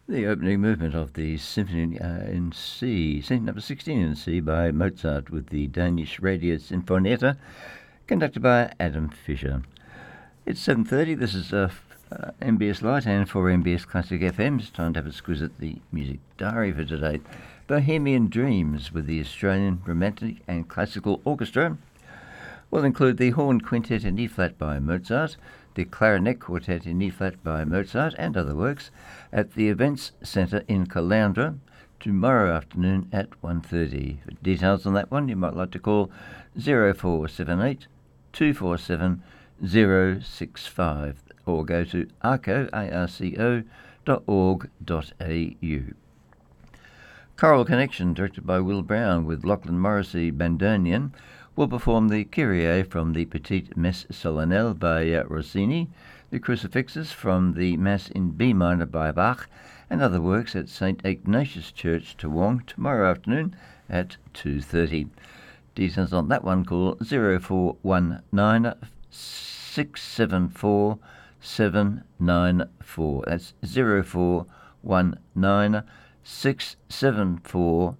The opening movement of the Symphony in C, Symphony number 16 in C by Mozart with the Danish Radio Sinfonietta, conducted by Adam Fischer. It's 7:30. This is MBS Light and for MBS Classic FM. It's time to have a squiz at the music diary for today. Bohemian Dreams with the Australian Romantic and Classical Orchestra will include the Horn Quintet in E-flat by Mozart, the Clarinet Quartet in E-flat by Mozart and other works at the Events Centre in Caloundra tomorrow afternoon at 1:30. For details on that one, you might like to call 0478 247 065 or go to arco.org.au. Choral Connection, directed by Will Brown with Lachlan Morrissey Bandonian, will perform the Kyrie from the Petite Messe Solennelle by Rossini, the Crucifixus from the Mass in B minor by Bach, and other works at St Ignatius Church, Toowong, tomorrow afternoon at 2:30. Details on that one, call 0419 674 794. That's 0419 674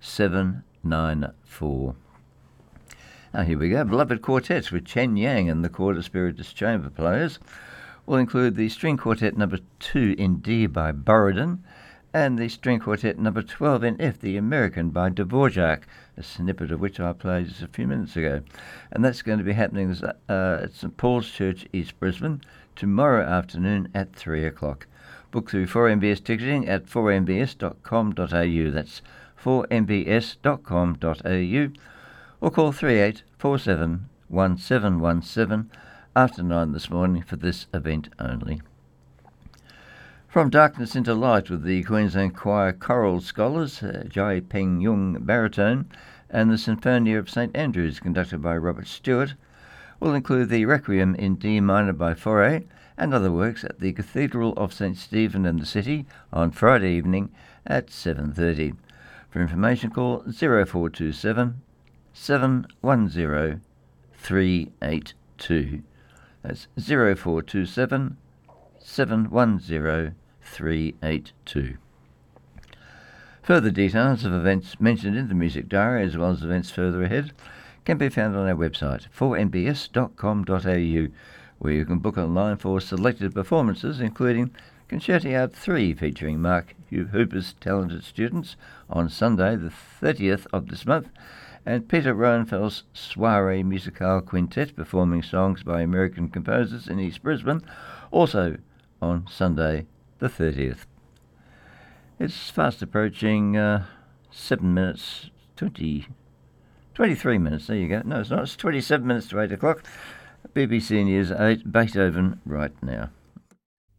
794. Now here we go. Beloved Quartets with Chen Yang and the Quarter Spiritus Chamber Players will include the String Quartet number 2 in D by Borodin and the String Quartet number 12 in F, the American by Dvorak, a snippet of which I played just a few minutes ago. And that's going to be happening at St Paul's Church, East Brisbane, tomorrow afternoon at 3 o'clock. Book through 4MBS ticketing at 4mbs.com.au. That's 4mbs.com.au. Or call 3847 1717 after 9 this morning for this event only. From Darkness into Light with the Queensland Choir Choral Scholars, Jai Peng Yung baritone, and the Sinfonia of St Andrews, conducted by Robert Stewart, will include the Requiem in D minor by Fauré and other works at the Cathedral of St Stephen in the City on Friday evening at 7:30. For information, call 0427 710 382. That's 0427 710 382. Further details of events mentioned in the music diary, as well as events further ahead, can be found on our website, 4mbs.com.au, where you can book online for selected performances, including Concertiad 3 featuring Mark Hooper's talented students on Sunday the 30th of this month, and Peter Roenfeld's Soirée Musicale Quintet performing songs by American composers in East Brisbane, also on Sunday the 30th. It's fast approaching 7 minutes, 23 minutes, there you go. No, it's not, it's 27 minutes to 8 o'clock. BBC News 8, Beethoven right now.